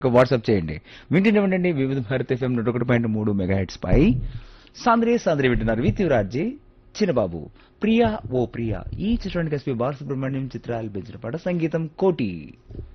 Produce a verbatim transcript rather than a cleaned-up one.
WhatsApp చేయండి. వింటూనే ఉండండి వివిధ భారత్ ఎఫ్ఎం నూట ఒకటి పాయింట్ మూడు మెగా హెడ్స్ పై సాంద్రే సాంద్రే వింటున్నారు విత్యురార్జీ చిన్నబాబు. ప్రియా ఓ ప్రియా ఈ చిత్రానికి ఎస్పీ బాలసుబ్రహ్మణ్యం చిత్రాలు పెంచిన పాట సంగీతం కోటి.